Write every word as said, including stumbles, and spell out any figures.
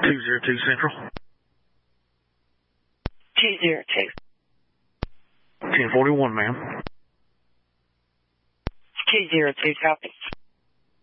two zero two Central. two zero two. ten forty-one, ma'am. two zero two, copy.